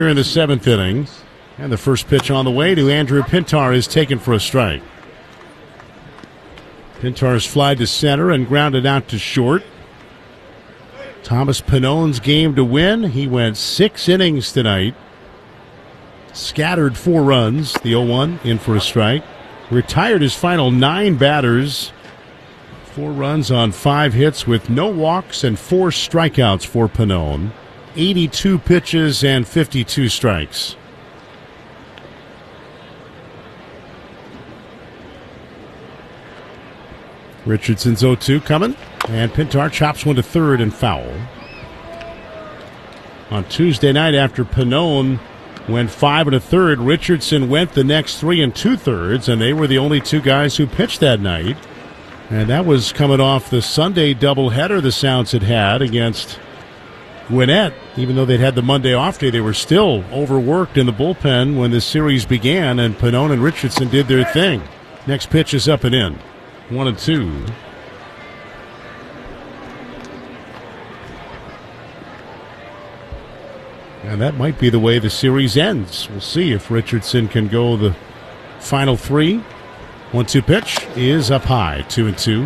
Here in the seventh inning. And the first pitch on the way to Andrew Pintar is taken for a strike. Pintar's fly to center and grounded out to short. Thomas Panone's game to win. He went 6 innings tonight. Scattered 4 runs. The 0-1 in for a strike. Retired his final 9 batters. 4 runs on 5 hits with no walks and 4 strikeouts for Panone. 82 pitches and 52 strikes. Richardson's 0-2 coming, and Pintar chops one to third and foul. On Tuesday night, after Panone went 5 1/3, Richardson went the next 3 2/3, and they were the only 2 guys who pitched that night. And that was coming off the Sunday doubleheader the Sounds had against Gwinnett. Even though they'd had the Monday off day, they were still overworked in the bullpen when the series began, and Panone and Richardson did their thing. Next pitch is up and in. 1-2. And that might be the way the series ends. We'll see if Richardson can go the final 3. 1-2 pitch is up high. 2-2.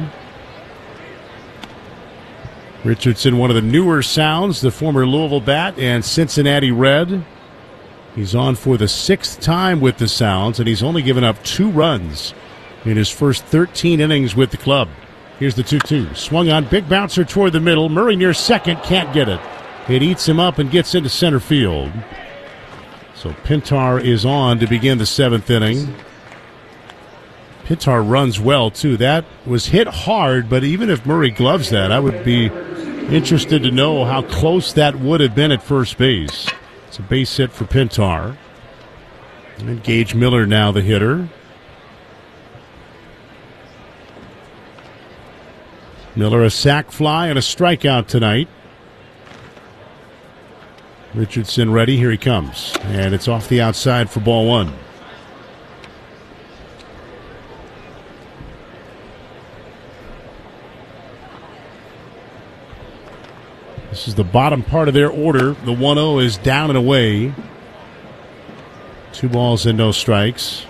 Richardson, one of the newer Sounds, the former Louisville Bat and Cincinnati Red. He's on for the 6th time with the Sounds, and he's only given up 2 runs in his first 13 innings with the club. Here's the 2-2. Swung on, big bouncer toward the middle. Murray near second, can't get it. It eats him up and gets into center field. So Pintar is on to begin the 7th inning. Pintar runs well, too. That was hit hard, but even if Murray gloves that, I would be interested to know how close that would have been at first base. It's a base hit for Pintar. And Gage Miller now the hitter. Miller a sac fly and a strikeout tonight. Richardson ready. Here he comes. And it's off the outside for ball 1. This is the bottom part of their order. The 1-0 is down and away. 2 balls and no strikes.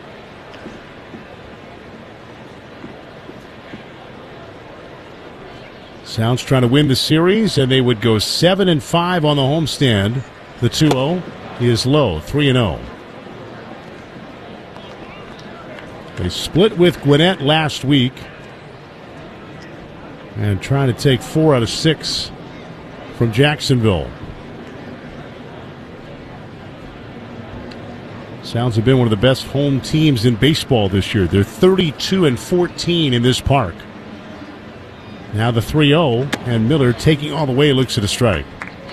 Sounds trying to win the series, and they would go 7-5 on the homestand. The 2-0 is low, 3-0. They split with Gwinnett last week and trying to take 4 out of 6 from Jacksonville. Sounds have been one of the best home teams in baseball this year. They're 32-14 in this park. Now the 3-0, and Miller taking all the way, looks at a strike.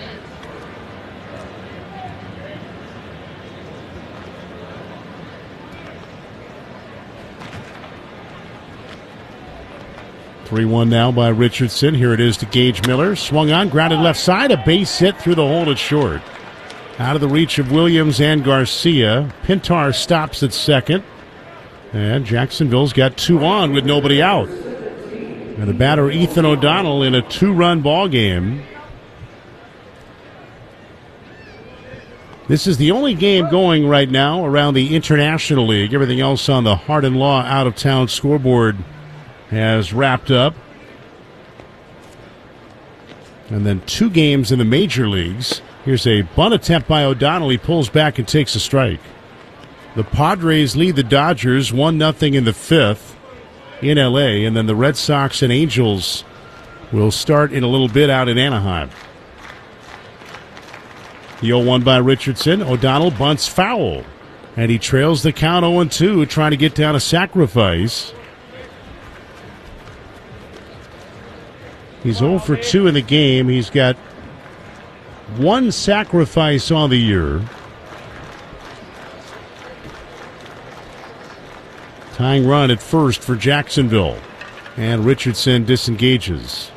(3-1) now by Richardson. Here it is to Gage Miller. Swung on, grounded left side, a base hit through the hole at short. Out of the reach of Williams and Garcia. Pintar stops at second. And Jacksonville's got 2 on with nobody out. And the batter, Ethan O'Donnell, in a 2-run ball game. This is the only game going right now around the International League. Everything else on the Hardin Law out-of-town scoreboard has wrapped up. And then 2 games in the major leagues. Here's a bunt attempt by O'Donnell. He pulls back and takes a strike. The Padres lead the Dodgers 1-0 in the 5th. In L.A., and then the Red Sox and Angels will start in a little bit out in Anaheim. The 0-1 by Richardson. O'Donnell bunts foul, and he trails the count 0-2, trying to get down a sacrifice. He's 0 for 2 in the game. He's got 1 sacrifice on the year. Tying run at first for Jacksonville. And Richardson disengages.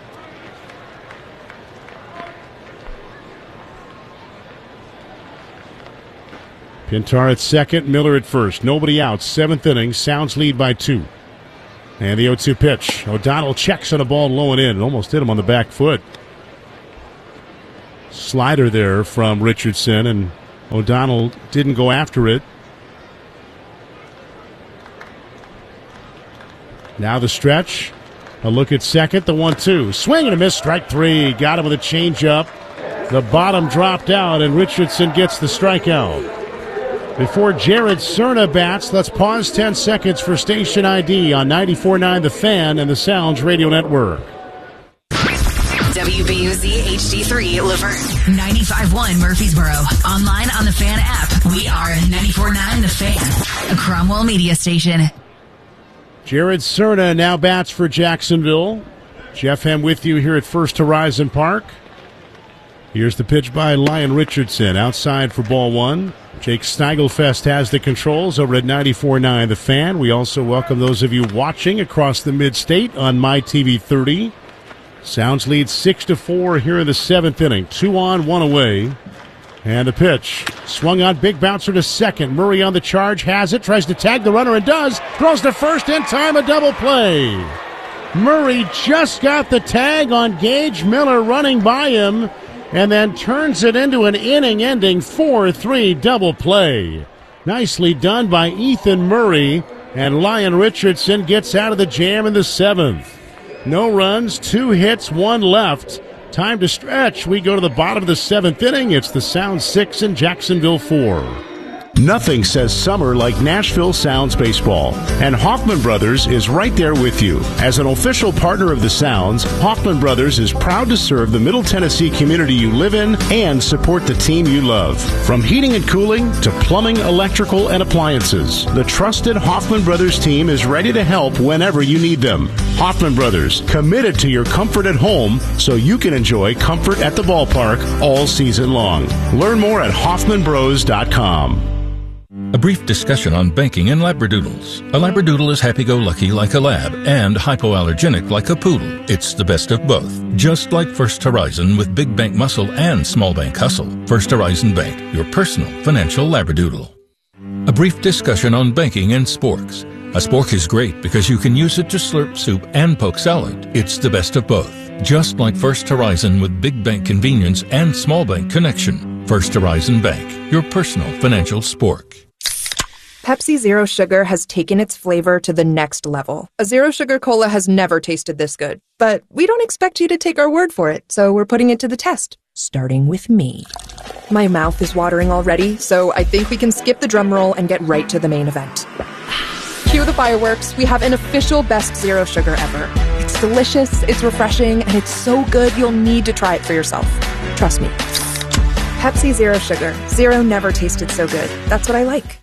Pintar at second, Miller at first. Nobody out. 7th inning. Sounds lead by 2. And the 0-2 pitch. O'Donnell checks on a ball low and in. Almost hit him on the back foot. Slider there from Richardson, and O'Donnell didn't go after it. Now the stretch. A look at second, the 1-2. Swing and a miss, strike three. Got him with a changeup. The bottom dropped out, and Richardson gets the strikeout. Before Jared Cerna bats, let's pause 10 seconds for station ID on 94.9 The Fan and the Sounds Radio Network. WBUZ HD3 Laverne, 95.1 Murfreesboro. Online on the Fan app. We are 94.9 The Fan, a Cromwell media station. Jared Cerna now bats for Jacksonville. Jeff Hem with you here at First Horizon Park. Here's the pitch by Lyon Richardson, outside for ball one. Jake Steigelfest has the controls over at 94.9 The Fan. We also welcome those of you watching across the mid-state on MyTV 30. Sounds lead 6-4 here in the seventh inning. 2 on, 1 away. And the pitch. Swung on, big bouncer to second. Murray on the charge, has it, tries to tag the runner and does. Throws to first in time, a double play. Murray just got the tag on Gage Miller running by him, and then turns it into an inning-ending 4-3 double play. Nicely done by Ethan Murray, and Lyon Richardson gets out of the jam in the seventh. No runs, 2 hits, 1 left. Time to stretch. We go to the bottom of the seventh inning. It's the Sounds 6 and Jacksonville 4. Nothing says summer like Nashville Sounds baseball, and Hoffman Brothers is right there with you. As an official partner of the Sounds, Hoffman Brothers is proud to serve the Middle Tennessee community you live in and support the team you love. From heating and cooling to plumbing, electrical, and appliances, the trusted Hoffman Brothers team is ready to help whenever you need them. Hoffman Brothers, committed to your comfort at home so you can enjoy comfort at the ballpark all season long. Learn more at hoffmanbros.com. A brief discussion on banking and Labradoodles. A Labradoodle is happy-go-lucky like a lab and hypoallergenic like a poodle. It's the best of both. Just like First Horizon with big bank muscle and small bank hustle. First Horizon Bank, your personal financial Labradoodle. A brief discussion on banking and sporks. A spork is great because you can use it to slurp soup and poke salad. It's the best of both. Just like First Horizon with big bank convenience and small bank connection. First Horizon Bank, your personal financial spork. Pepsi Zero Sugar has taken its flavor to the next level. A Zero Sugar Cola has never tasted this good. But we don't expect you to take our word for it, so we're putting it to the test. Starting with me. My mouth is watering already, so I think we can skip the drum roll and get right to the main event. Cue the fireworks. We have an official best Zero Sugar ever. It's delicious, it's refreshing, and it's so good you'll need to try it for yourself. Trust me. Pepsi Zero Sugar. Zero never tasted so good. That's what I like.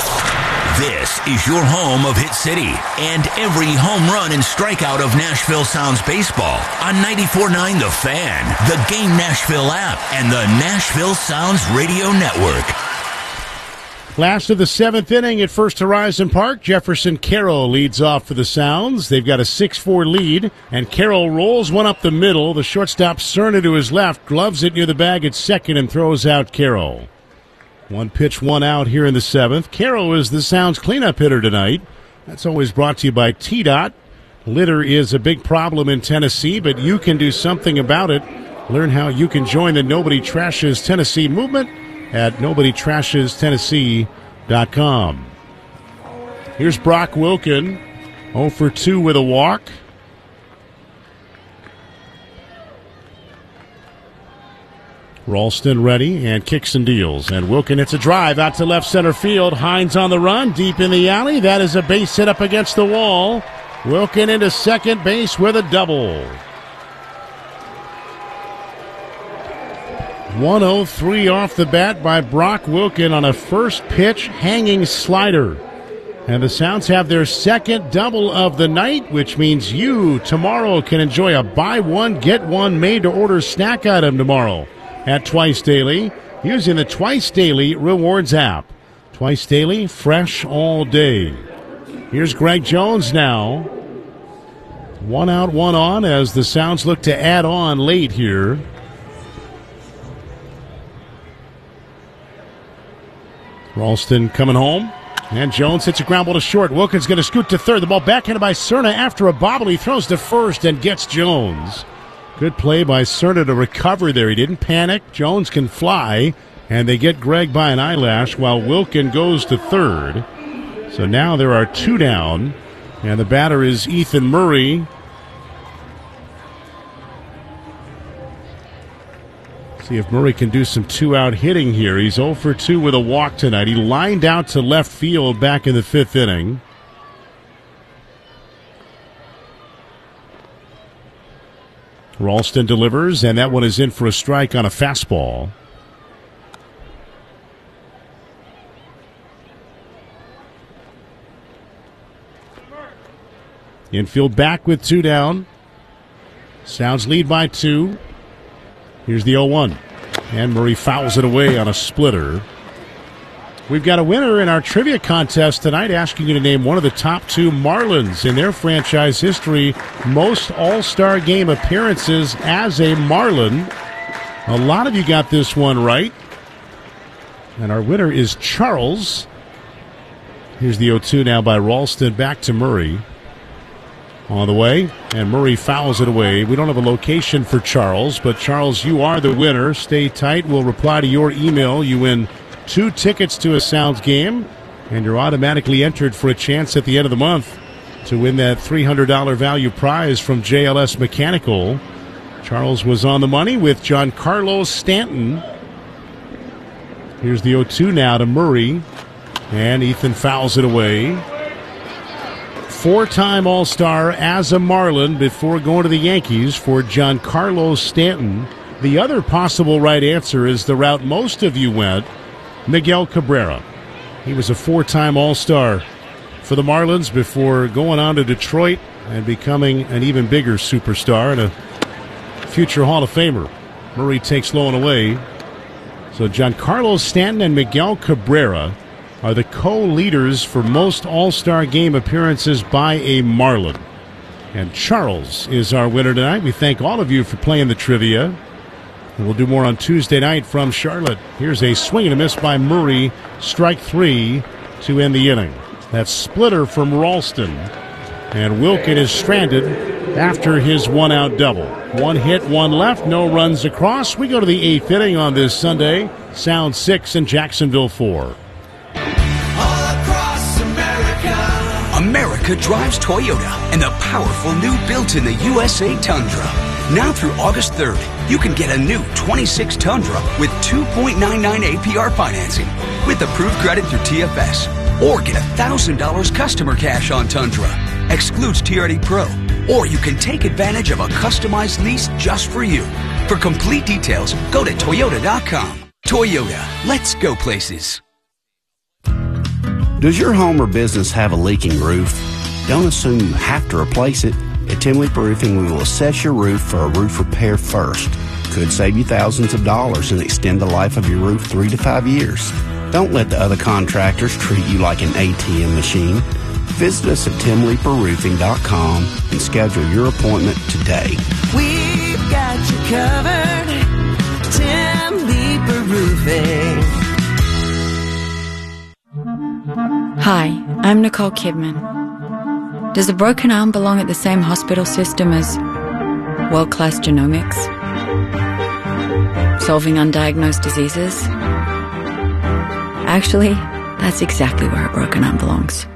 This is your home of Hit City and every home run and strikeout of Nashville Sounds baseball on 94.9 The Fan, the Game Nashville app, and the Nashville Sounds Radio Network. Last of the seventh inning at First Horizon Park. Jefferson Carroll leads off for the Sounds. They've got a 6-4 lead, and Carroll rolls one up the middle. The shortstop Cerna to his left, gloves it near the bag at second, and throws out Carroll. 1 pitch, 1 out here in the seventh. Carroll is the Sounds cleanup hitter tonight. That's always brought to you by TDOT. Litter is a big problem in Tennessee, but you can do something about it. Learn how you can join the Nobody Trashes Tennessee movement at NobodyTrashesTennessee.com. Here's Brock Wilken, 0 for 2 with a walk. Ralston ready and kicks and deals. And Wilken hits a drive out to left center field. Hines on the run, deep in the alley. That is a base hit up against the wall. Wilken into second base with a double. 103 off the bat by Brock Wilken on a first pitch hanging slider. And the Sounds have their second double of the night, which means you tomorrow can enjoy a buy one, get one made-to-order snack item tomorrow at Twice Daily using the Twice Daily Rewards app. Twice Daily, fresh all day. Here's Greg Jones now. 1 out, 1 on as the Sounds look to add on late here. Ralston coming home. And Jones hits a ground ball to short. Wilkins going to scoot to third. The ball backhanded by Cerna after a bobble. He throws to first and gets Jones. Good play by Cerna to recover there. He didn't panic. Jones can fly. And they get Gregg by an eyelash while Wilkin goes to third. So now there are 2 down. And the batter is Ethan Murray. See if Murray can do some 2-out hitting here. He's 0 for 2 with a walk tonight. He lined out to left field back in the 5th inning. Ralston delivers, and that one is in for a strike on a fastball. Infield back with 2 down. Sounds lead by 2. Here's the 0-1. And Murray fouls it away on a splitter. We've got a winner in our trivia contest tonight, asking you to name one of the top 2 Marlins in their franchise history. Most All-Star Game appearances as a Marlin. A lot of you got this one right. And our winner is Charles. Here's the 0-2 now by Ralston. Back to Murray. On the way, and Murray fouls it away. We don't have a location for Charles, but Charles, you are the winner. Stay tight. We'll reply to your email. You win 2 tickets to a Sounds game, and you're automatically entered for a chance at the end of the month to win that $300 value prize from JLS Mechanical. Charles was on the money with Giancarlo Stanton. Here's the 0-2 now to Murray, and Ethan fouls it away. 4-time All-Star as a Marlin before going to the Yankees for Giancarlo Stanton. The other possible right answer is the route most of you went, Miguel Cabrera. He was a 4-time All-Star for the Marlins before going on to Detroit and becoming an even bigger superstar and a future Hall of Famer. Murray takes low and away. So Giancarlo Stanton and Miguel Cabrera are the co-leaders for most All-Star Game appearances by a Marlin. And Charles is our winner tonight. We thank all of you for playing the trivia. And we'll do more on Tuesday night from Charlotte. Here's a swing and a miss by Murray. Strike 3 to end the inning. That splitter from Ralston. And Wilkin is stranded after his 1-out double. 1 hit, 1 left, no runs across. We go to the 8th inning on this Sunday. Sound 6 and Jacksonville 4. America drives Toyota and the powerful new built-in the USA Tundra. Now through August 3rd, you can get a new 26 Tundra with 2.99 APR financing with approved credit through TFS. Or get $1,000 customer cash on Tundra. Excludes TRD Pro. Or you can take advantage of a customized lease just for you. For complete details, go to Toyota.com. Toyota, let's go places. Does your home or business have a leaking roof? Don't assume you have to replace it. At Tim Leeper Roofing, we will assess your roof for a roof repair first. Could save you thousands of dollars and extend the life of your roof 3 to 5 years. Don't let the other contractors treat you like an ATM machine. Visit us at TimLeeperRoofing.com and schedule your appointment today. We've got you covered. Tim Leeper Roofing. Hi, I'm Nicole Kidman. Does a broken arm belong at the same hospital system as world-class genomics? Solving undiagnosed diseases? Actually, that's exactly where a broken arm belongs.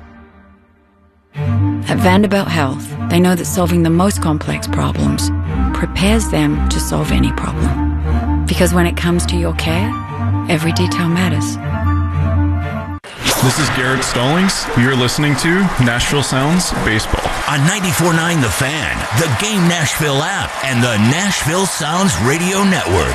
At Vanderbilt Health, they know that solving the most complex problems prepares them to solve any problem. Because when it comes to your care, every detail matters. This is Garrett Stallings. You're listening to Nashville Sounds Baseball. On 94.9 The Fan, the Game Nashville app, and the Nashville Sounds Radio Network.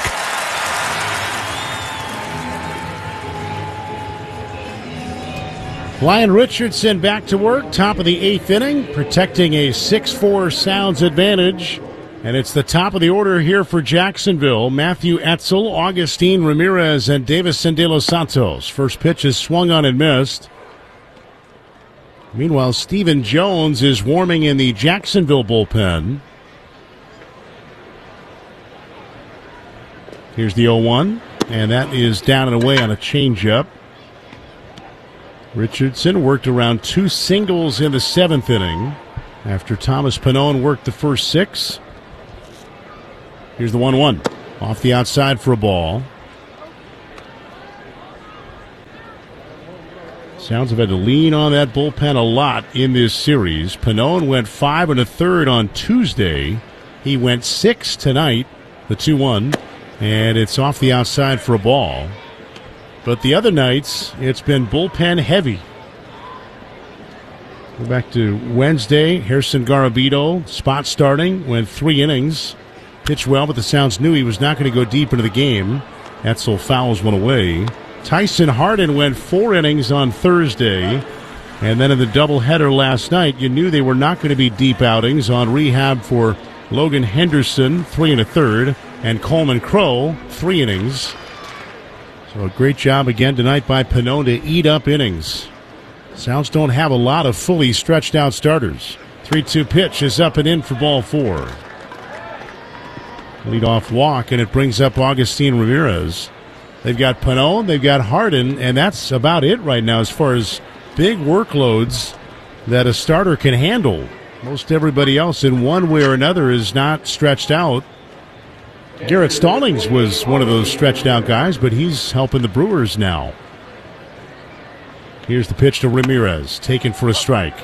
Ryan Richardson back to work, top of the 8th inning, protecting a 6-4 Sounds advantage. And it's the top of the order here for Jacksonville. Matthew Etzel, Augustine Ramirez, and Davison De Los Santos. First pitch is swung on and missed. Meanwhile, Stephen Jones is warming in the Jacksonville bullpen. Here's the 0-1, and that is down and away on a changeup. Richardson worked around 2 singles in the 7th inning after Thomas Pannone worked the first 6. Here's the 1-1. Off the outside for a ball. Sounds have had to lean on that bullpen a lot in this series. Pannone went 5 1/3 on Tuesday. He went 6 tonight, the 2-1, and it's off the outside for a ball. But the other nights, it's been bullpen heavy. Go back to Wednesday. Harrison Garabito, spot starting, went 3 innings. Pitched well, but the Sounds knew he was not going to go deep into the game. Etzel fouls one away. Tyson Hardin went 4 innings on Thursday. And then in the doubleheader last night, you knew they were not going to be deep outings. On rehab for Logan Henderson, 3 1/3, and Coleman Crow, 3 innings. So a great job again tonight by Pannone to eat up innings. Sounds don't have a lot of fully stretched out starters. 3-2 pitch is up and in for ball 4. Leadoff walk, and it brings up Augustine Ramirez. They've got Pannone, they've got Hardin, and that's about it right now as far as big workloads that a starter can handle. Most everybody else in one way or another is not stretched out. Garrett Stallings was one of those stretched out guys, but he's helping the Brewers now. Here's the pitch to Ramirez, taken for a strike.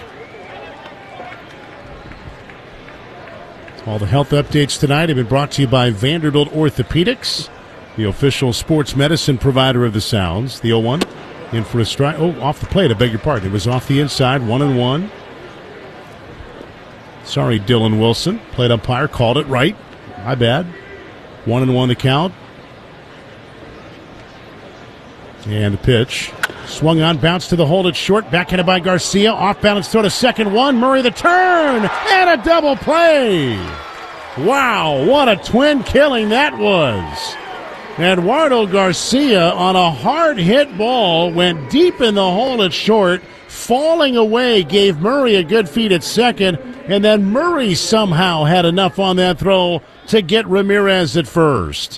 All the health updates tonight have been brought to you by Vanderbilt Orthopedics, the official sports medicine provider of the Sounds. The 0-1 in for a strike. Oh, off the plate, I beg your pardon. It was off the inside, 1-1. Sorry, Dylan Wilson. Plate umpire called it right. My bad. 1-1 the count. And the pitch. Swung on, bounced to the hold at short. Backhanded by Garcia. Off balance throw to second one. Murray the turn. And a double play. Wow, what a twin killing that was. Eduardo Garcia on a hard hit ball went deep in the hole at short. Falling away gave Murray a good feed at second. And then Murray somehow had enough on that throw to get Ramirez at first.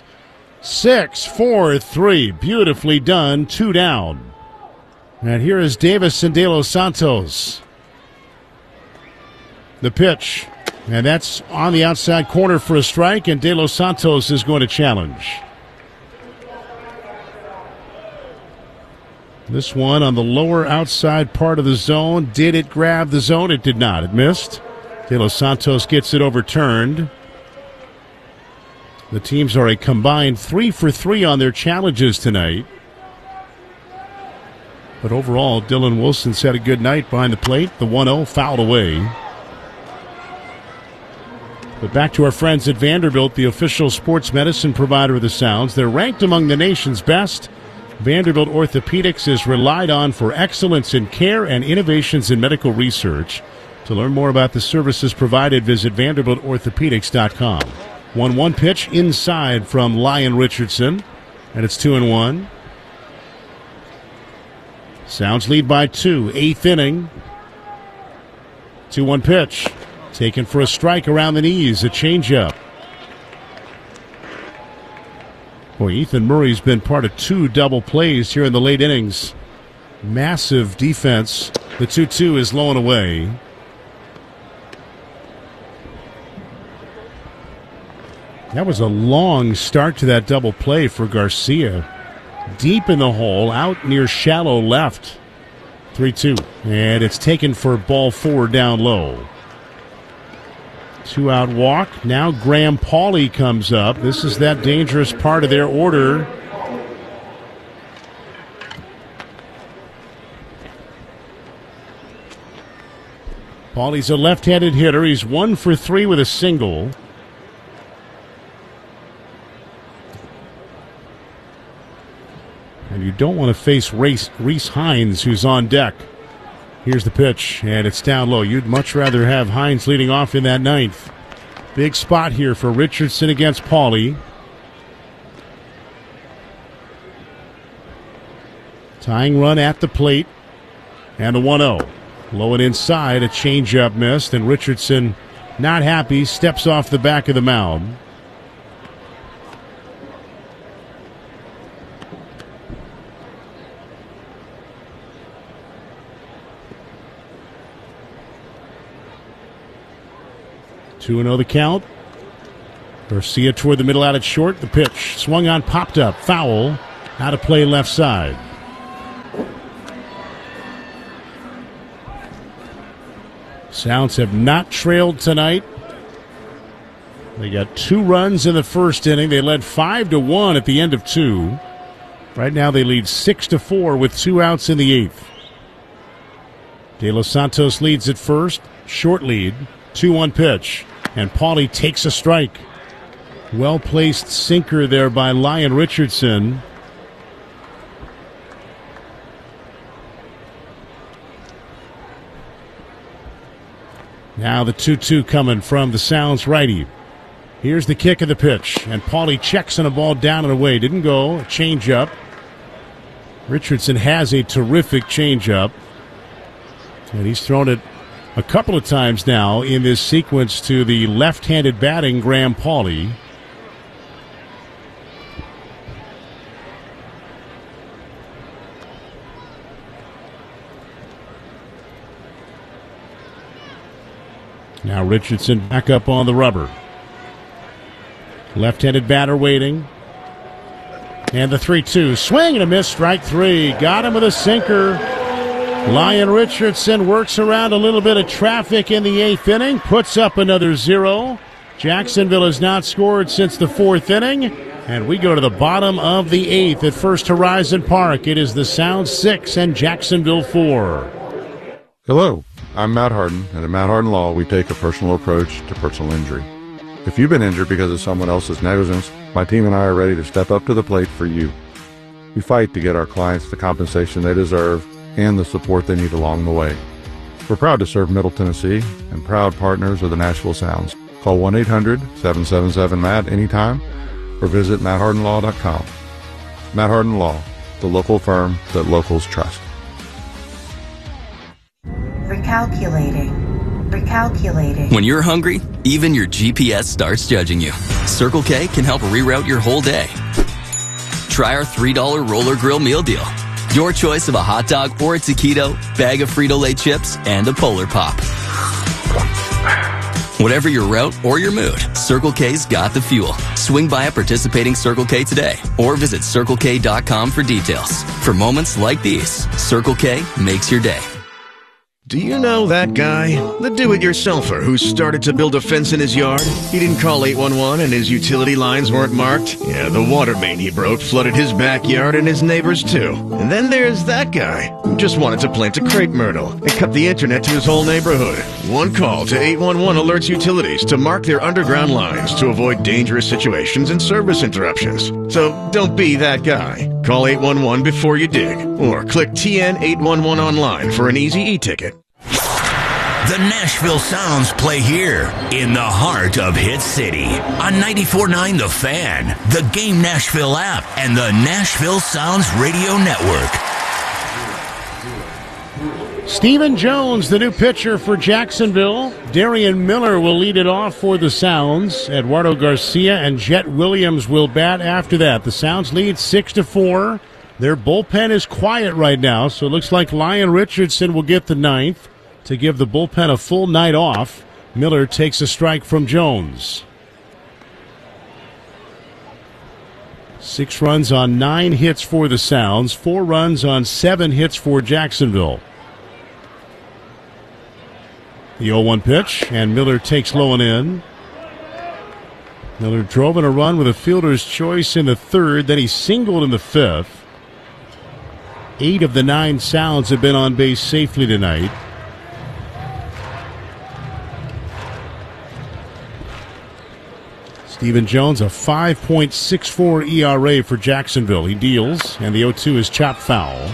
6-4-3. Beautifully done. 2 down. And here is Davis and De Los Santos. The pitch. And that's on the outside corner for a strike, and De Los Santos is going to challenge. This one on the lower outside part of the zone. Did it grab the zone? It did not. It missed. De Los Santos gets it overturned. The teams are a combined 3 for 3 on their challenges tonight. But overall, Dylan Wilson's had a good night behind the plate. The 1-0 fouled away. But back to our friends at Vanderbilt, the official sports medicine provider of the Sounds. They're ranked among the nation's best. Vanderbilt Orthopedics is relied on for excellence in care and innovations in medical research. To learn more about the services provided, visit VanderbiltOrthopedics.com. 1-1 pitch inside from Lyon Richardson, and it's 2-1. Sounds lead by 2, 8th inning. 2-1 pitch. Taken for a strike around the knees, a changeup. Boy, Ethan Murray's been part of 2 double plays here in the late innings. Massive defense. The 2-2 is low and away. That was a long start to that double play for Garcia. Deep in the hole, out near shallow left. 3-2. And it's taken for ball 4 down low. 2-out walk. Now Graham Pauley comes up. This is that dangerous part of their order. Pauley's a left-handed hitter. He's 1 for 3 with a single. And you don't want to face Reese Hines, who's on deck. Here's the pitch, and it's down low. You'd much rather have Hines leading off in that 9th. Big spot here for Richardson against Pauley. Tying run at the plate, and a 1-0. Low and inside, a changeup missed, and Richardson not happy, steps off the back of the mound. 2-0 the count. Garcia toward the middle out at short. The pitch swung on, popped up, foul. Out of play left side. Sounds have not trailed tonight. They got 2 runs in the first inning. They led 5-1 at the end of 2. Right now they lead 6-4 with 2 outs in the 8th. De Los Santos leads at first. Short lead. 2-1 pitch. And Pauly takes a strike. Well-placed sinker there by Lyon Richardson. Now the 2-2 coming from the Sounds righty. Here's the kick of the pitch, and Pauly checks on a ball down and away. Didn't go. A change-up. Richardson has a terrific change-up, and he's thrown it a couple of times now in this sequence to the left-handed batting Graham Pauly. Now Richardson back up on the rubber. Left-handed batter waiting. And the 3-2. Swing and a miss. Strike 3. Got him with a sinker. Lyon Richardson works around a little bit of traffic in the 8th inning. Puts up another 0. Jacksonville has not scored since the 4th inning. And we go to the bottom of the 8th at First Horizon Park. It is the Sounds 6 and Jacksonville 4. Hello, I'm Matt Harden, and at Matt Harden Law, we take a personal approach to personal injury. If you've been injured because of someone else's negligence, my team and I are ready to step up to the plate for you. We fight to get our clients the compensation they deserve and the support they need along the way. We're proud to serve Middle Tennessee and proud partners of the Nashville Sounds. Call 1-800-777-MATT anytime or visit matthardenlaw.com. Matt Harden Law, the local firm that locals trust. Recalculating. When you're hungry, even your GPS starts judging you. Circle K can help reroute your whole day. Try our $3 Roller Grill Meal Deal. Your choice of a hot dog or a taquito, bag of Frito-Lay chips, and a Polar Pop. Whatever your route or your mood, Circle K's got the fuel. Swing by a participating Circle K today or visit CircleK.com for details. For moments like these, Circle K makes your day. Do you know that guy? The do-it-yourselfer who started to build a fence in his yard? He didn't call 811 and his utility lines weren't marked? Yeah, the water main he broke flooded his backyard and his neighbors too. And then there's that guy who just wanted to plant a crepe myrtle and cut the internet to his whole neighborhood. One call to 811 alerts utilities to mark their underground lines to avoid dangerous situations and service interruptions. So don't be that guy. Call 811 before you dig or click TN811 online for an easy e-ticket. The Nashville Sounds play here in the heart of Hit City on 94.9 The Fan, the Game Nashville app, and the Nashville Sounds Radio Network. Stephen Jones, the new pitcher for Jacksonville. Darian Miller will lead it off for the Sounds. Eduardo Garcia and Jet Williams will bat after that. The Sounds lead 6-4. Their bullpen is quiet right now, so it looks like Lyon Richardson will get the 9th. To give the bullpen a full night off, Miller takes a strike from Jones. 6 runs on 9 hits for the Sounds, 4 runs on 7 hits for Jacksonville. The 0-1 pitch, and Miller takes low and in. Miller drove in a run with a fielder's choice in the 3rd, then he singled in the 5th. 8 of the 9 Sounds have been on base safely tonight. Stephen Jones, a 5.64 ERA for Jacksonville. He deals, and the 0-2 is chopped foul.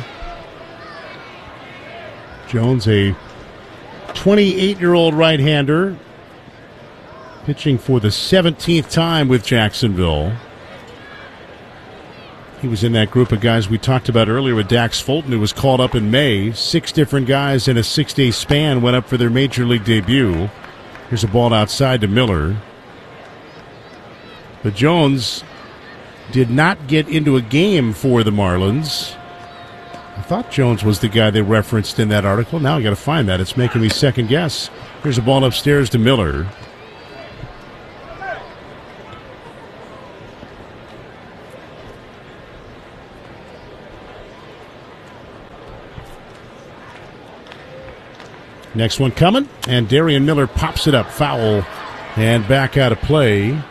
Jones, a 28-year-old right-hander, pitching for the 17th time with Jacksonville. He was in that group of guys we talked about earlier with Dax Fulton, who was called up in May. 6 different guys in a 6-day span went up for their major league debut. Here's a ball outside to Miller. But Jones did not get into a game for the Marlins. I thought Jones was the guy they referenced in that article. Now I got to find that. It's making me second guess. Here's a ball upstairs to Miller. Next one coming, and Darian Miller pops it up. Foul, and back out of play.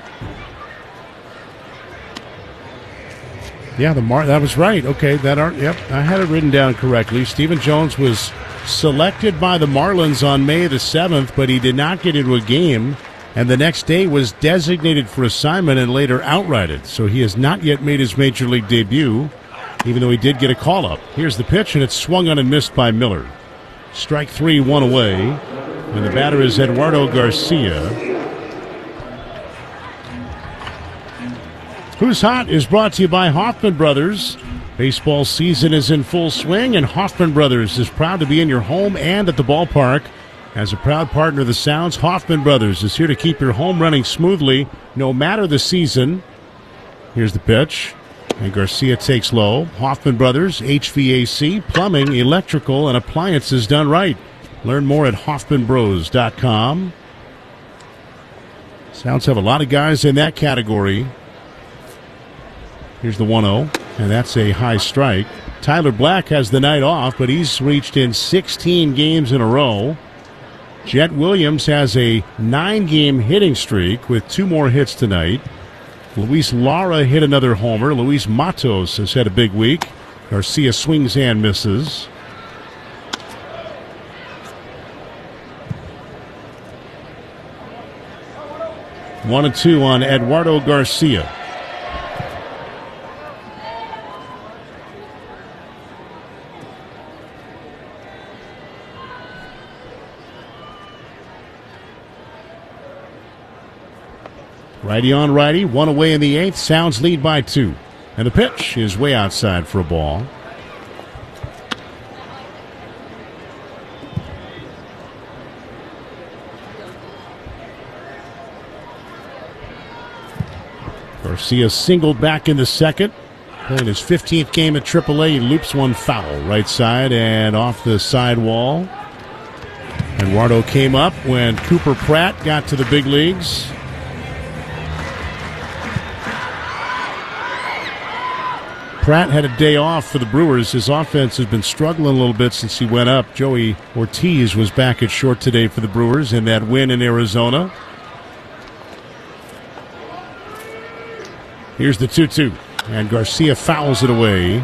Yeah, that was right. Okay, yep, I had it written down correctly. Stephen Jones was selected by the Marlins on May the 7th, but he did not get into a game, and the next day was designated for assignment and later outrighted. So he has not yet made his major league debut, even though he did get a call-up. Here's the pitch, and it's swung on and missed by Miller. Strike 3, one away, and the batter is Eduardo Garcia. Who's Hot is brought to you by Hoffman Brothers. Baseball season is in full swing, and Hoffman Brothers is proud to be in your home and at the ballpark. As a proud partner of the Sounds, Hoffman Brothers is here to keep your home running smoothly, no matter the season. Here's the pitch, and Garcia takes low. Hoffman Brothers, HVAC, plumbing, electrical, and appliances done right. Learn more at HoffmanBros.com. Sounds have a lot of guys in that category. Here's the 1-0, and that's a high strike. Tyler Black has the night off, but he's reached in 16 games in a row. Jet Williams has a 9-game hitting streak with 2 more hits tonight. Luis Lara hit another homer. Luis Matos has had a big week. Garcia swings and misses. One and two on Eduardo Garcia. Righty on righty, one away in the 8th. Sounds lead by 2. And the pitch is way outside for a ball. Garcia singled back in the 2nd. Playing his 15th game at AAA. He loops one foul right side and off the side wall. Eduardo came up when Cooper Pratt got to the big leagues. Pratt had a day off for the Brewers. His offense has been struggling a little bit since he went up. Joey Ortiz was back at short today for the Brewers in that win in Arizona. Here's the 2-2, and Garcia fouls it away.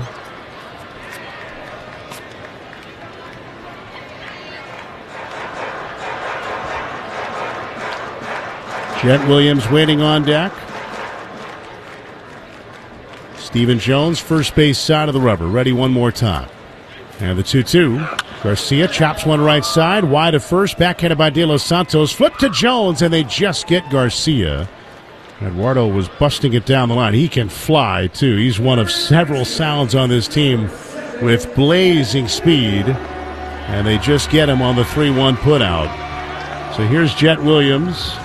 Jet Williams waiting on deck. Stephen Jones, first base side of the rubber, ready one more time. And the 2-2. Garcia chops one right side, wide to first, backhanded by De Los Santos. Flip to Jones, and they just get Garcia. Eduardo was busting it down the line. He can fly, too. He's one of several Sounds on this team with blazing speed. And they just get him on the 3-1 putout. So here's Jet Williams.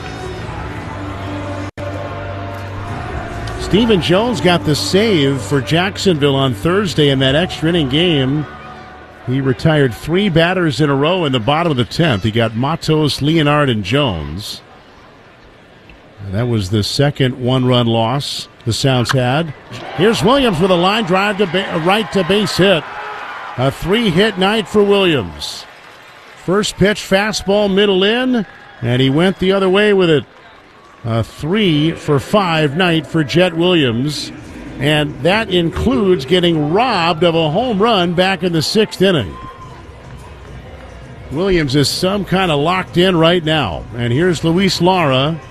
Stephen Jones got the save for Jacksonville on Thursday in that extra inning game. He retired 3 batters in a row in the bottom of the 10th. He got Matos, Leonard, and Jones. And that was the second 1-run loss the Sounds had. Here's Williams with a line drive to right to base hit. A 3-hit night for Williams. First pitch, fastball, middle in, and he went the other way with it. A 3-for-5 night for Jet Williams, and that includes getting robbed of a home run back in the 6th inning. Williams is some kind of locked in right now, and here's Luis Lara.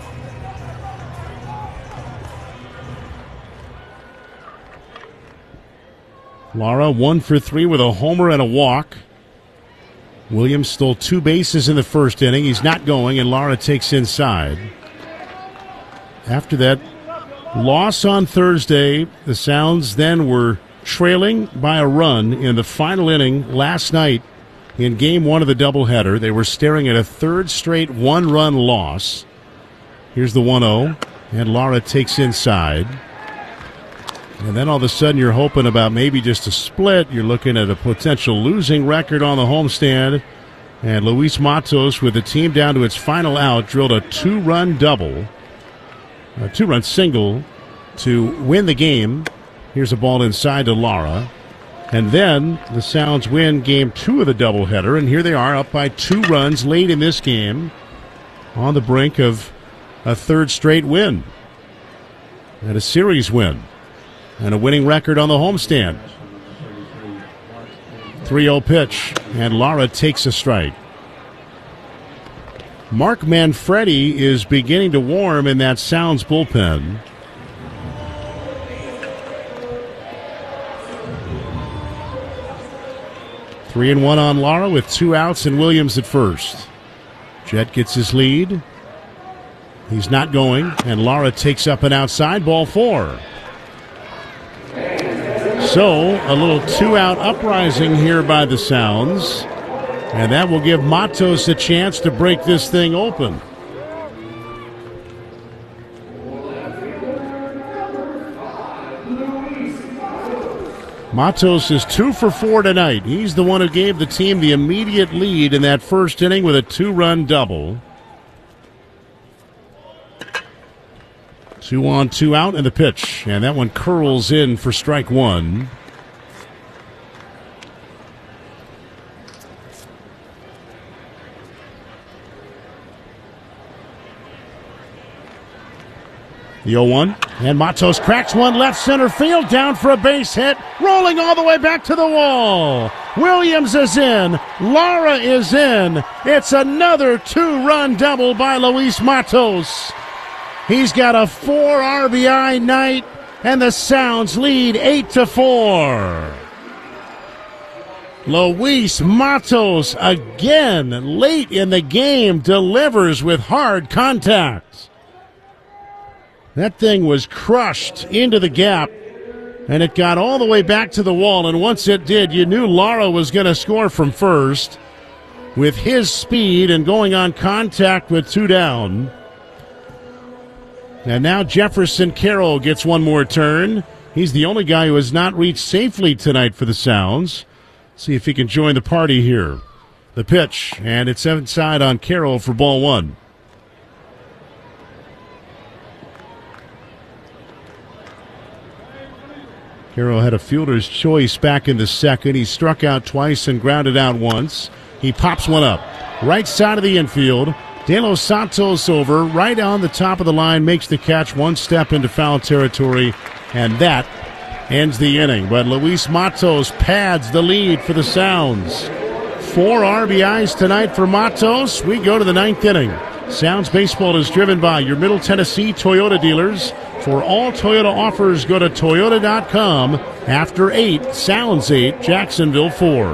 Lara 1 for 3 with a homer and a walk. Williams stole 2 bases in the first inning. He's not going, and Lara takes inside. After that loss on Thursday, the Sounds then were trailing by a run in the final inning last night in Game 1 of the doubleheader. They were staring at a 3rd straight 1-run loss. Here's the 1-0, and Lara takes inside. And then all of a sudden you're hoping about maybe just a split. You're looking at a potential losing record on the homestand. And Luis Matos, with the team down to its final out, drilled a 2-run double. A 2-run single to win the game. Here's a ball inside to Lara. And then the Sounds win Game 2 of the doubleheader, and here they are up by 2 runs late in this game on the brink of a third straight win and a series win and a winning record on the homestand. 3-0 pitch, and Lara takes a strike. Mark Manfredi is beginning to warm in that Sounds bullpen. Three and one on Lara with 2 outs and Williams at first. Jet gets his lead. He's not going, and Lara takes up an outside, ball 4. So, a little 2-out uprising here by the Sounds, and that will give Matos a chance to break this thing open. Matos is 2 for 4 tonight. He's the one who gave the team the immediate lead in that first inning with a 2-run double. 2 on, 2 out, and the pitch. And that one curls in for strike 1. The 0-1, and Matos cracks one left center field, down for a base hit, rolling all the way back to the wall. Williams is in, Lara is in. It's another 2-run double by Luis Matos. He's got a 4 RBI night, and the Sounds lead 8-4. Luis Matos again late in the game delivers with hard contact. That thing was crushed into the gap, and it got all the way back to the wall, and once it did, you knew Lara was going to score from first with his speed and going on contact with 2 down. And now Jefferson Carroll gets one more turn. He's the only guy who has not reached safely tonight for the Sounds. See if he can join the party here. The pitch, and it's inside on Carroll for ball 1. Carroll had a fielder's choice back in the second. He struck out twice and grounded out once. He pops one up. Right side of the infield. De Los Santos over, right on the top of the line, makes the catch, 1 step into foul territory, and that ends the inning. But Luis Matos pads the lead for the Sounds. 4 RBIs tonight for Matos. We go to the 9th inning. Sounds Baseball is driven by your Middle Tennessee Toyota dealers. For all Toyota offers, go to Toyota.com. After 8, Sounds 8, Jacksonville 4.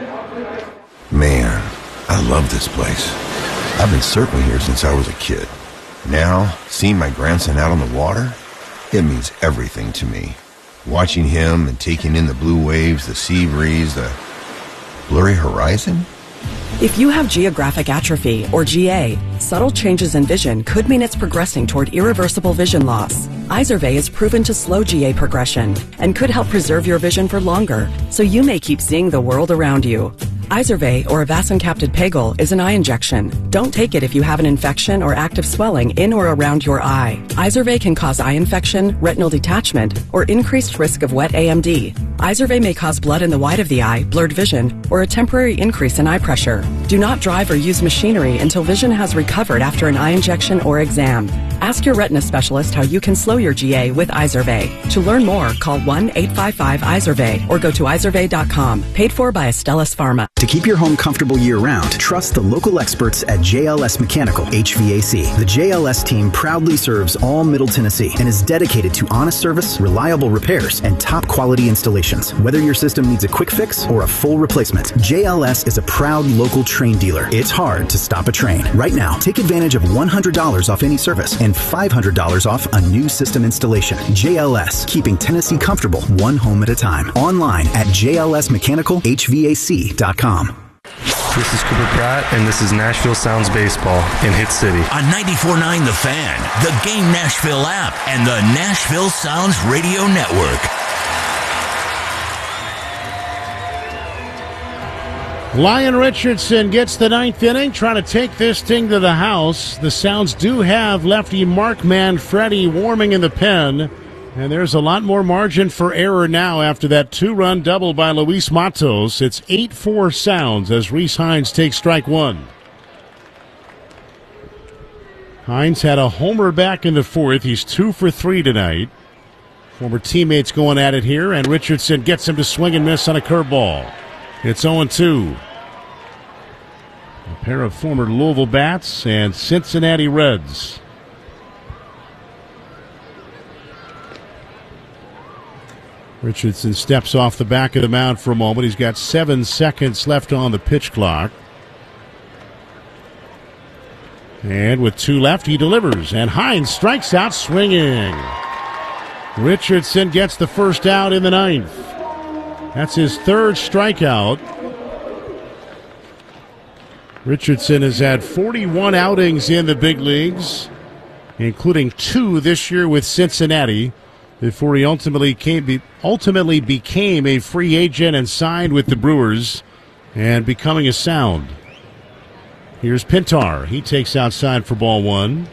Man, I love this place. I've been surfing here since I was a kid. Now, seeing my grandson out on the water, it means everything to me. Watching him and taking in the blue waves, the sea breeze, the blurry horizon. If you have geographic atrophy, or GA, subtle changes in vision could mean it's progressing toward irreversible vision loss. Izervay is proven to slow GA progression and could help preserve your vision for longer, so you may keep seeing the world around you. Izervay, or avacincaptad pegol, is an eye injection. Don't take it if you have an infection or active swelling in or around your eye. Izervay can cause eye infection, retinal detachment, or increased risk of wet AMD. Izervay may cause blood in the white of the eye, blurred vision, or a temporary increase in eye pressure. Do not drive or use machinery until vision has recovered after an eye injection or exam. Ask your retina specialist how you can slow your GA with Izervay. To learn more, call 1-855-IZERVAY or go to izervay.com. Paid for by Astellas Pharma. To keep your home comfortable year-round, trust the local experts at JLS Mechanical HVAC. The JLS team proudly serves all Middle Tennessee and is dedicated to honest service, reliable repairs, and top-quality installations. Whether your system needs a quick fix or a full replacement, JLS is a proud local Trane dealer. It's hard to stop a Trane. Right now, take advantage of $100 off any service and $500 off a new system installation. JLS, keeping Tennessee comfortable one home at a time. Online at jlsmechanicalhvac.com. This is Cooper Pratt, and this is Nashville Sounds Baseball in Hit City. On 94.9 The Fan, the Game Nashville app, and the Nashville Sounds Radio Network. Lyon Richardson gets the 9th inning, trying to take this thing to the house. The Sounds do have lefty Mark Manfredi warming in the pen. And there's a lot more margin for error now after that 2-run double by Luis Matos. It's 8-4 Sounds as Rece Hines takes strike one. Hines had a homer back in the fourth. He's 2 for 3 tonight. Former teammates going at it here, and Richardson gets him to swing and miss on a curveball. It's 0-2. A pair of former Louisville Bats and Cincinnati Reds. Richardson steps off the back of the mound for a moment. He's got 7 seconds left on the pitch clock. And with 2 left, he delivers. And Hines strikes out swinging. Richardson gets the first out in the 9th. That's his 3rd strikeout. Richardson has had 41 outings in the big leagues, including 2 this year with Cincinnati, before he ultimately became a free agent and signed with the Brewers and becoming a Sound. Here's Pintar. He takes outside for ball 1.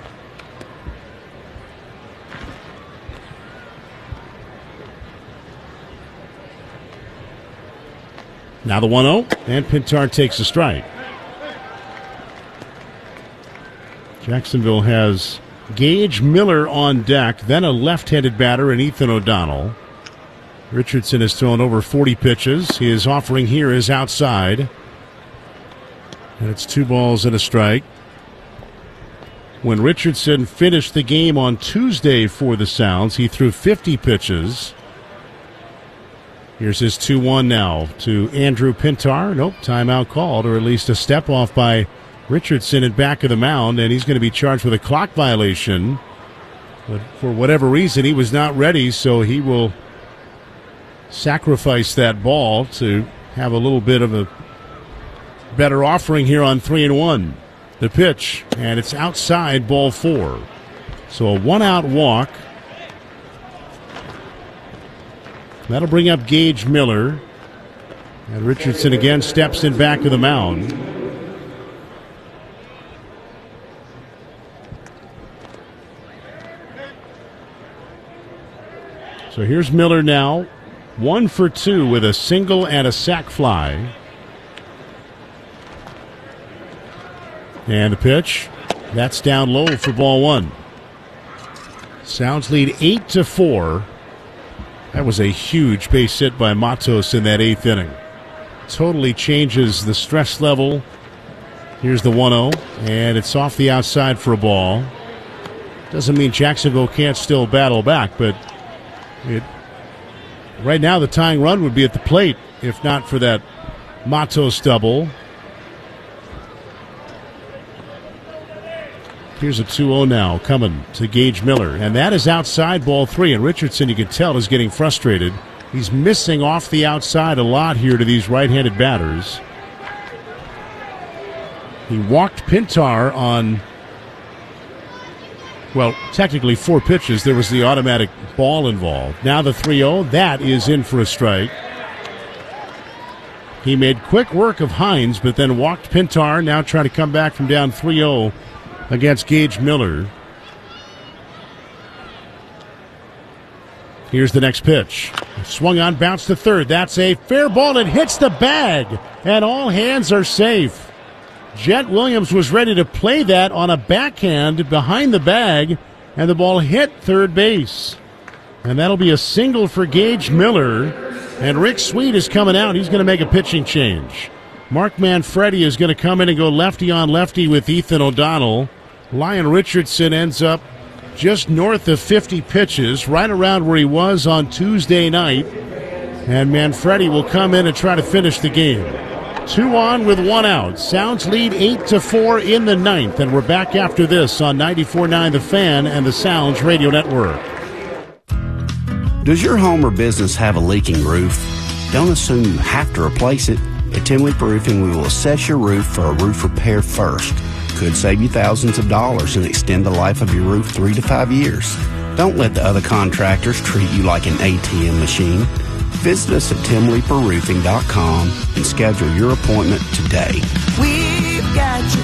Now the 1-0, and Pintar takes a strike. Jacksonville has Gage Miller on deck, then a left-handed batter in Ethan O'Donnell. Richardson has thrown over 40 pitches. His offering here is outside. And it's 2 balls and a strike. When Richardson finished the game on Tuesday for the Sounds, he threw 50 pitches. Here's his 2-1 now to Andrew Pintar. Nope, timeout called, or at least a step off by Richardson at back of the mound, and he's going to be charged with a clock violation. But for whatever reason, he was not ready, so he will sacrifice that ball to have a little bit of a better offering here on 3-1. The pitch, and it's outside, ball 4. So a 1-out walk. That'll bring up Gage Miller. And Richardson again steps in back of the mound. So here's Miller now, 1 for 2 with a single and a sac fly. And the pitch, that's down low for ball 1. Sounds lead 8-4. That was a huge base hit by Matos in that 8th inning. Totally changes the stress level. Here's the 1-0, and it's off the outside for a ball. Doesn't mean Jacksonville can't still battle back, but right now the tying run would be at the plate if not for that Matos double. Here's a 2-0 now coming to Gage Miller, and that is outside, ball 3. And Richardson, you can tell, is getting frustrated. He's missing off the outside a lot here to these right-handed batters. He walked Pintar on, well, technically 4 pitches. There was the automatic ball involved. Now the 3-0, that is in for a strike. He made quick work of Hines, but then walked Pintar, now trying to come back from down 3-0 against Gage Miller. Here's the next pitch. Swung on, bounced to third. That's a fair ball. It hits the bag, and all hands are safe. Jet Williams was ready to play that on a backhand behind the bag, and the ball hit third base. And that'll be a single for Gage Miller. And Rick Sweet is coming out. He's going to make a pitching change. Mark Manfredi is going to come in and go lefty on lefty with Ethan O'Donnell. Lyon Richardson ends up just north of 50 pitches, right around where he was on Tuesday night. And Manfredi will come in and try to finish the game. 2 on with 1 out. Sounds lead 8-4 in the 9th. And we're back after this on 94.9 The Fan and the Sounds Radio Network. Does your home or business have a leaking roof? Don't assume you have to replace it. At Tim Leeper Roofing, we will assess your roof for a roof repair first. Could save you thousands of dollars and extend the life of your roof 3 to 5 years. Don't let the other contractors treat you like an ATM machine. Visit us at timleeperroofing.com and schedule your appointment today. We've got you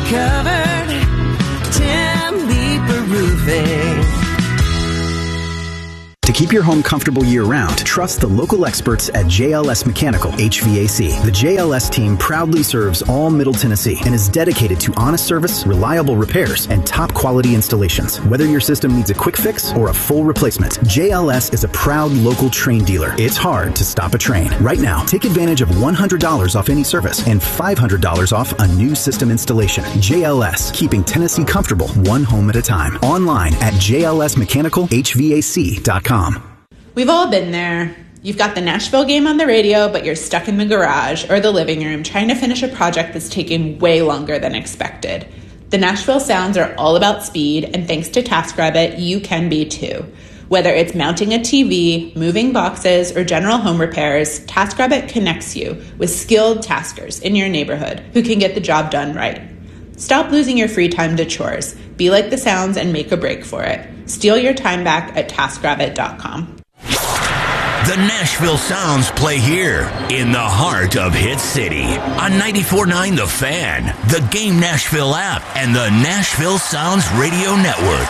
covered. Tim Leeper Roofing. To keep your home comfortable year-round, trust the local experts at JLS Mechanical HVAC. The JLS team proudly serves all Middle Tennessee and is dedicated to honest service, reliable repairs, and top-quality installations. Whether your system needs a quick fix or a full replacement, JLS is a proud local Trane dealer. It's hard to stop a Trane. Right now, take advantage of $100 off any service and $500 off a new system installation. JLS, keeping Tennessee comfortable one home at a time. Online at jlsmechanicalhvac.com. We've all been there. You've got the Nashville game on the radio, but you're stuck in the garage or the living room trying to finish a project that's taking way longer than expected. The Nashville Sounds are all about speed, and thanks to TaskRabbit, you can be too. Whether it's mounting a TV, moving boxes, or general home repairs, TaskRabbit connects you with skilled taskers in your neighborhood who can get the job done right. Stop losing your free time to chores. Be like the Sounds and make a break for it. Steal your time back at TaskRabbit.com. The Nashville Sounds play here in the heart of Hit City on 94.9 The Fan, the Game Nashville app, and the Nashville Sounds Radio Network.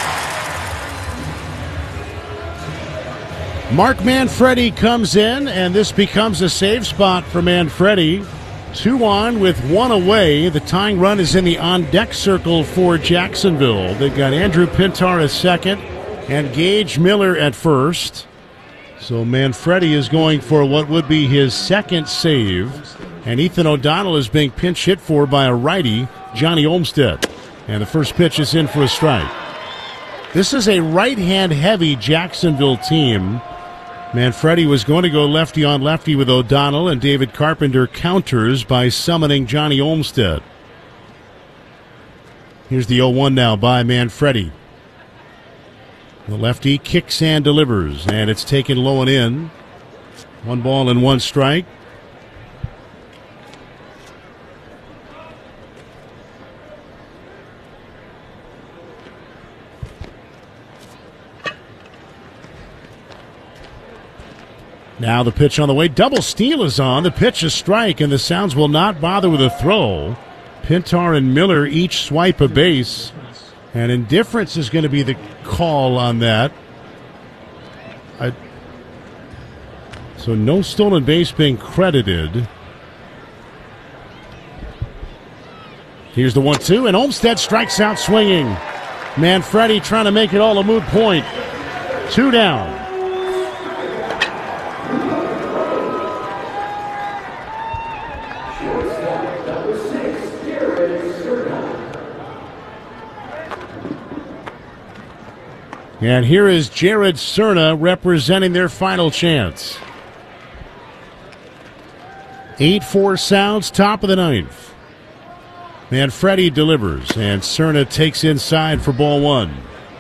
Mark Manfredi comes in, and this becomes a save spot for Manfredi. 2 on with 1 away. The tying run is in the on-deck circle for Jacksonville. They've got Andrew Pintar at second and Gage Miller at first. So Manfredi is going for what would be his second save. And Ethan O'Donnell is being pinch hit for by a righty, Johnny Olmstead. And the first pitch is in for a strike. This is a right-hand heavy Jacksonville team. Manfredi was going to go lefty on lefty with O'Donnell, and David Carpenter counters by summoning Johnny Olmstead. Here's the 0-1 now by Manfredi. The lefty kicks and delivers, and it's taken low and in. 1 ball and 1 strike. Now the pitch on the way. Double steal is on. The pitch is strike, and the Sounds will not bother with a throw. Pintar and Miller each swipe a base, and indifference is going to be the call on that. So no stolen base being credited. Here's the 1-2, and Olmstead strikes out swinging. Manfredi trying to make it all a moot point. 2 down. And here is Jared Cerna representing their final chance. 8-4 Sounds, top of the 9th. Manfredi delivers, and Cerna takes inside for ball 1.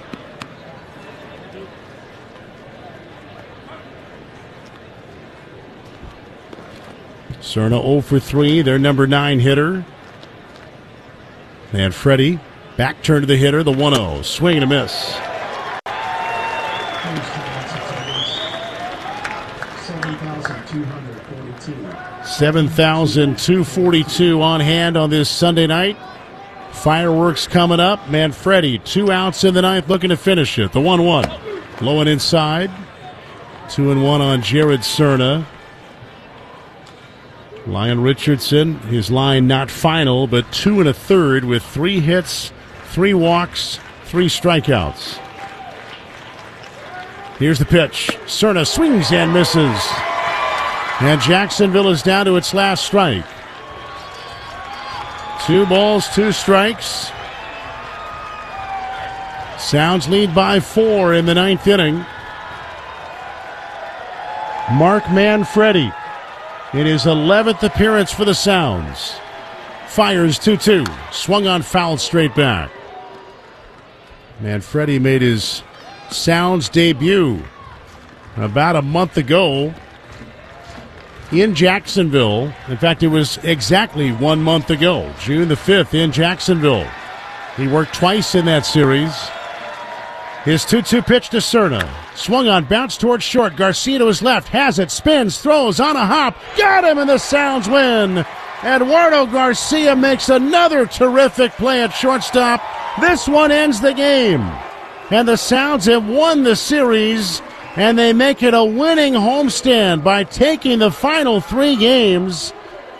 Cerna 0 for 3, their number 9 hitter. Manfredi, back turn to the hitter, the 1-0. Swing and a miss. 7,242 on hand on this Sunday night. Fireworks coming up. Manfredi, 2 outs in the 9th, looking to finish it. The 1-1. Low and inside. 2-1 on Jared Cerna. Lyon Richardson, his line not final, but 2 1/3 with 3 hits, 3 walks, 3 strikeouts. Here's the pitch. Cerna swings and misses. And Jacksonville is down to its last strike. 2 balls, 2 strikes. Sounds lead by 4 in the 9th inning. Mark Manfredi in his 11th appearance for the Sounds. Fires 2-2. Swung on, fouled straight back. Manfredi made his Sounds debut about a month ago in Jacksonville. In fact, it was exactly 1 month ago, June the 5th in Jacksonville. He worked twice in that series. His 2-2 pitch to Cerna. Swung on, bounced towards short. Garcia to his left, has it, spins, throws on a hop. Got him, and the Sounds win. Eduardo Garcia makes another terrific play at shortstop. This one ends the game. And the Sounds have won the series and they make it a winning homestand by taking the final 3 games.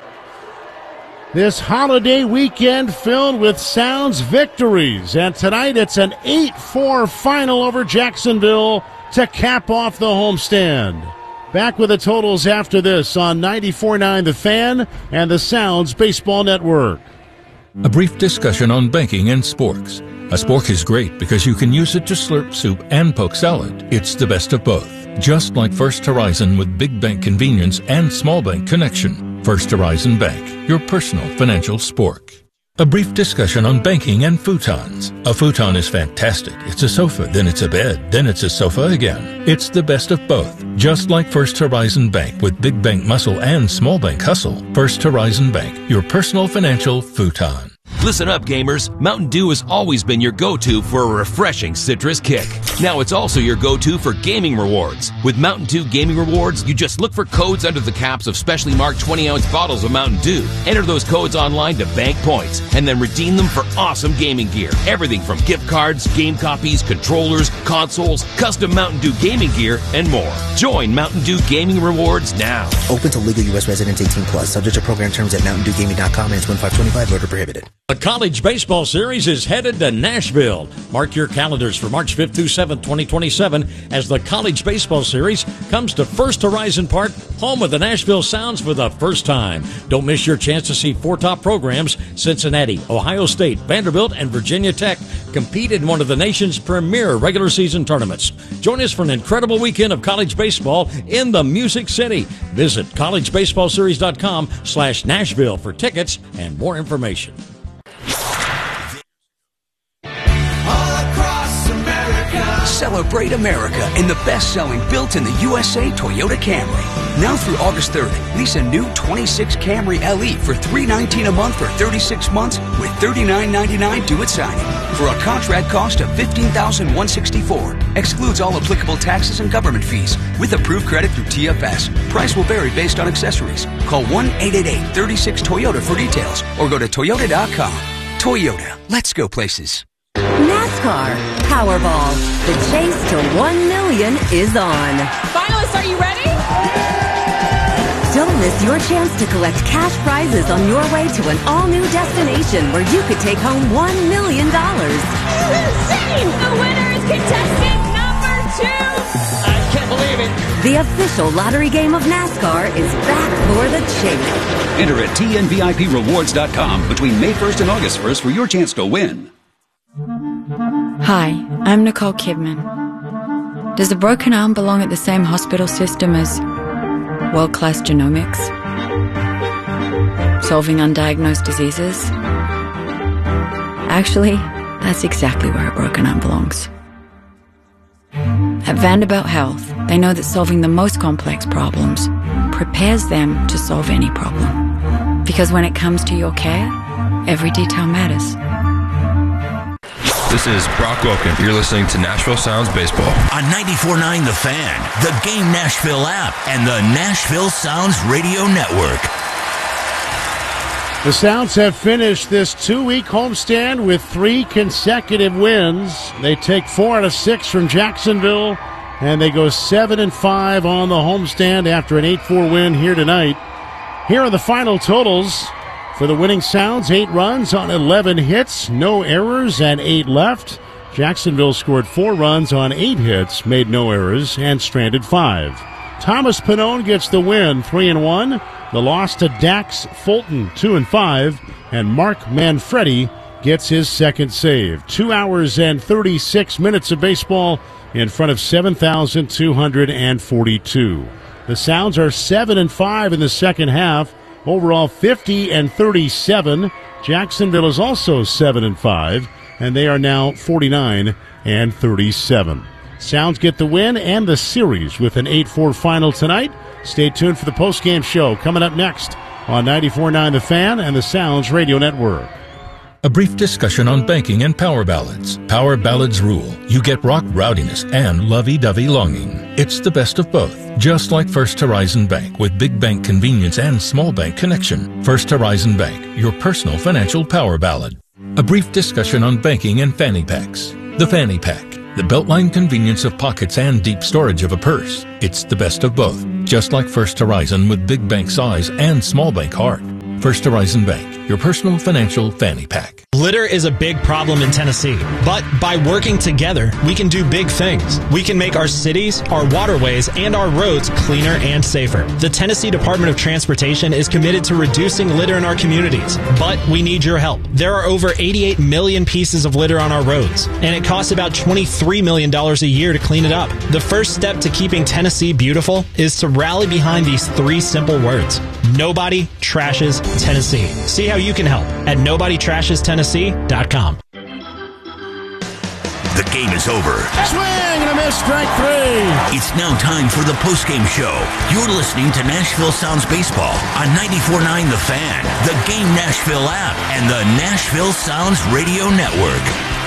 This holiday weekend filled with Sounds victories, and tonight it's an 8-4 final over Jacksonville to cap off the homestand. Back with the totals after this on 94.9 The Fan and the Sounds Baseball Network. A brief discussion on banking and sporks. A spork is great because you can use it to slurp soup and poke salad. It's the best of both. Just like First Horizon with big bank convenience and small bank connection. First Horizon Bank, your personal financial spork. A brief discussion on banking and futons. A futon is fantastic. It's a sofa, then it's a bed, then it's a sofa again. It's the best of both. Just like First Horizon Bank with big bank muscle and small bank hustle. First Horizon Bank, your personal financial futon. Listen up, gamers. Mountain Dew has always been your go-to for a refreshing citrus kick. Now it's also your go-to for gaming rewards. With Mountain Dew Gaming Rewards, you just look for codes under the caps of specially marked 20-ounce bottles of Mountain Dew. Enter those codes online to bank points, and then redeem them for awesome gaming gear. Everything from gift cards, game copies, controllers, consoles, custom Mountain Dew gaming gear, and more. Join Mountain Dew Gaming Rewards now. Open to legal U.S. residents 18+. Subject to program terms at mountaindewgaming.com and 2525. Voter prohibited. The College Baseball Series is headed to Nashville. Mark your calendars for March 5th through 7th, 2027, as the College Baseball Series comes to First Horizon Park, home of the Nashville Sounds for the first time. Don't miss your chance to see 4 top programs, Cincinnati, Ohio State, Vanderbilt, and Virginia Tech, compete in one of the nation's premier regular season tournaments. Join us for an incredible weekend of college baseball in the Music City. Visit collegebaseballseries.com/Nashville for tickets and more information. Celebrate America in the best-selling built-in-the-USA Toyota Camry. Now through August 3rd, lease a new 26 Camry LE for $319 a month for 36 months with $39.99 due at signing. For a contract cost of $15,164. Excludes all applicable taxes and government fees. With approved credit through TFS. Price will vary based on accessories. Call 1-888-36-TOYOTA for details or go to Toyota.com. Toyota. Let's go places. NASCAR Powerball. The chase to 1 million is on. Finalists, are you ready? Don't miss your chance to collect cash prizes on your way to an all-new destination where you could take home $1 million. Insane! The winner is contestant number 2! I can't believe it. The official lottery game of NASCAR is back for the chase. Enter at TNVIPrewards.com between May 1st and August 1st for your chance to win. Hi, I'm Nicole Kidman. Does a broken arm belong at the same hospital system as world-class genomics? Solving undiagnosed diseases? Actually, that's exactly where a broken arm belongs. At Vanderbilt Health, they know that solving the most complex problems prepares them to solve any problem. Because when it comes to your care, every detail matters. This is Brock Wilken. You're listening to Nashville Sounds Baseball. On 94.9 The Fan, the Game Nashville app, and the Nashville Sounds Radio Network. The Sounds have finished this 2-week homestand with 3 consecutive wins. They take 4 out of 6 from Jacksonville, and they go 7-5 on the homestand after an 8-4 win here tonight. Here are the final totals. For the winning Sounds, 8 runs on 11 hits, no errors, and 8 left. Jacksonville scored 4 runs on 8 hits, made no errors, and stranded 5. Thomas Pannone gets the win, 3-1. The loss to Dax Fulton, 2-5. And Mark Manfredi gets his second save. 2 hours and 36 minutes of baseball in front of 7,242. The Sounds are 7-5 in the second half. Overall 50-37. Jacksonville is also 7-5, and they are now 49-37. Sounds get the win and the series with an 8-4 final tonight. Stay tuned for the postgame show coming up next on 94.9 The Fan and the Sounds Radio Network. A brief discussion on banking and power ballads. Power ballads rule. You get rock rowdiness and lovey-dovey longing. It's the best of both. Just like First Horizon Bank with big bank convenience and small bank connection. First Horizon Bank, your personal financial power ballad. A brief discussion on banking and fanny packs. The Fanny Pack. The Beltline convenience of pockets and deep storage of a purse. It's the best of both. Just like First Horizon with big bank size and small bank heart. First Horizon Bank, your personal financial fanny pack. Litter is a big problem in Tennessee, but by working together, we can do big things. We can make our cities, our waterways, and our roads cleaner and safer. The Tennessee Department of Transportation is committed to reducing litter in our communities, but we need your help. There are over 88 million pieces of litter on our roads, and it costs about $23 million a year to clean it up. The first step to keeping Tennessee beautiful is to rally behind these 3 simple words. Nobody trashes Tennessee. See how you can help at NobodyTrashesTennessee.com. The game is over. Swing and a miss, strike 3. It's now time for the postgame show. You're listening to Nashville Sounds Baseball on 94.9 The Fan, the Game Nashville app, and the Nashville Sounds Radio Network.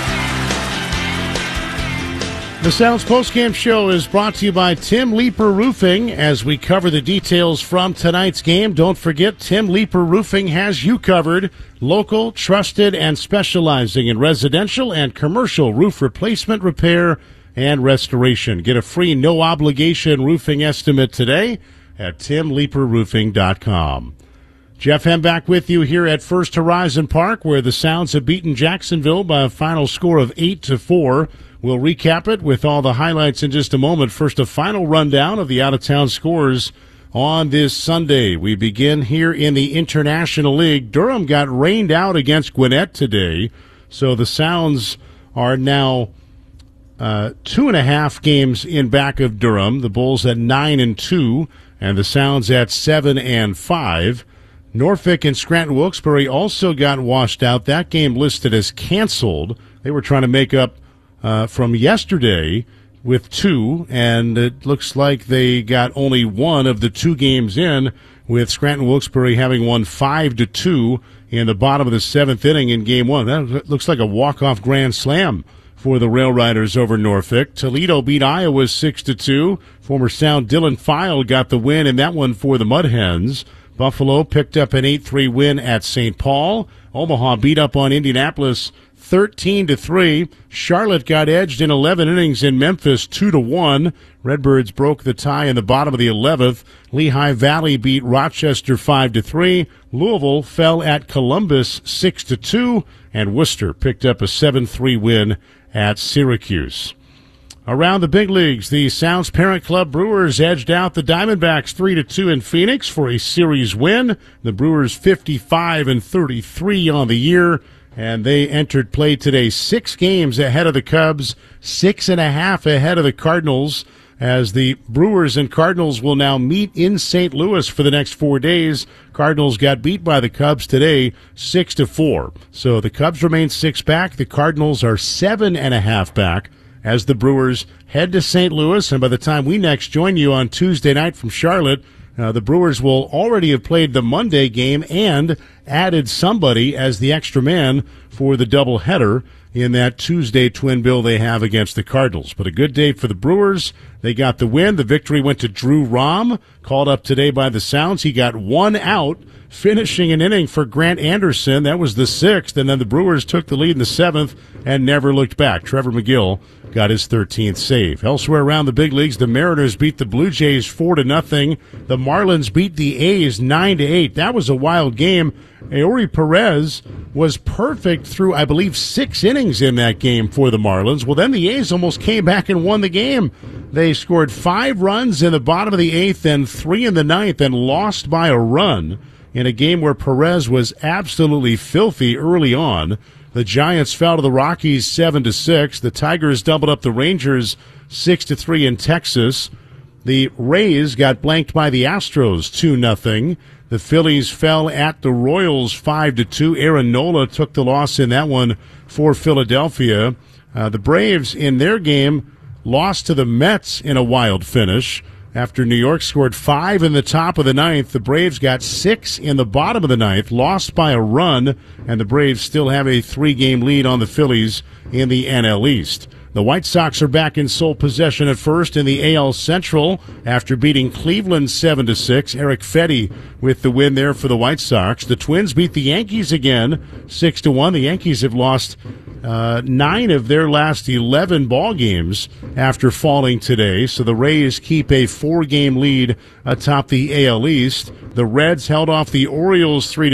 The Sounds postgame show is brought to you by Tim Leeper Roofing. As we cover the details from tonight's game, don't forget Tim Leeper Roofing has you covered. Local, trusted, and specializing in residential and commercial roof replacement, repair, and restoration. Get a free no-obligation roofing estimate today at timleeperroofing.com. Jeff Hem back with you here at First Horizon Park, where the Sounds have beaten Jacksonville by a final score of 8-4. We'll recap it with all the highlights in just a moment. First, a final rundown of the out-of-town scores on this Sunday. We begin here in the International League. Durham got rained out against Gwinnett today, so the Sounds are now 2.5 games in back of Durham. The Bulls at 9-2, and the Sounds at 7-5. Norfolk and Scranton Wilkes-Barre also got washed out. That game listed as canceled. They were trying to make up from yesterday with 2, and it looks like they got only 1 of the 2 games in, with Scranton Wilkes-Barre having won 5-2 in the bottom of the 7th inning in Game 1. That looks like a walk-off grand slam for the Rail Riders over Norfolk. Toledo beat Iowa 6-2. Former Sound Dylan File got the win in that one for the Mud Hens. Buffalo picked up an 8-3 win at St. Paul. Omaha beat up on Indianapolis 13-3. Charlotte got edged in 11 innings in Memphis 2-1. Redbirds broke the tie in the bottom of the 11th. Lehigh Valley beat Rochester 5-3. Louisville fell at Columbus 6-2, and Worcester picked up a 7-3 win at Syracuse. Around the big leagues, the Sounds parent club Brewers edged out the Diamondbacks 3-2 in Phoenix for a series win. The Brewers 55-33 on the year, and they entered play today 6 games ahead of the Cubs, 6.5 ahead of the Cardinals, as the Brewers and Cardinals will now meet in St. Louis for the next 4 days. Cardinals got beat by the Cubs today 6-4. So the Cubs remain 6 back. The Cardinals are 7.5 back as the Brewers head to St. Louis. And by the time we next join you on Tuesday night from Charlotte, the Brewers will already have played the Monday game and added somebody as the extra man for the doubleheader in that Tuesday twin bill they have against the Cardinals. But a good day for the Brewers. They got the win. The victory went to Drew Rahm, called up today by the Sounds. He got 1 out, finishing an inning for Grant Anderson. That was the 6th, and then the Brewers took the lead in the 7th and never looked back. Trevor McGill got his 13th save. Elsewhere around the big leagues, the Mariners beat the Blue Jays 4-0. The Marlins beat the A's 9-8. That was a wild game. Eury Perez was perfect through, I believe, 6 innings in that game for the Marlins. Well, then the A's almost came back and won the game. They scored 5 runs in the bottom of the 8th and 3 in the 9th and lost by a run in a game where Perez was absolutely filthy early on. The Giants fell to the Rockies 7-6. The Tigers doubled up the Rangers 6-3 in Texas. The Rays got blanked by the Astros 2-0. The Phillies fell at the Royals 5-2. Aaron Nola took the loss in that one for Philadelphia. The Braves in their game lost to the Mets in a wild finish. After New York scored 5 in the top of the 9th, the Braves got 6 in the bottom of the 9th, lost by a run, and the Braves still have a 3-game lead on the Phillies in the NL East. The White Sox are back in sole possession at first in the AL Central after beating Cleveland 7-6. Eric Fetty with the win there for the White Sox. The Twins beat the Yankees again 6-1. The Yankees have lost 9 of their last 11 ball games after falling today. So the Rays keep a 4-game lead atop the AL East. The Reds held off the Orioles 3-2.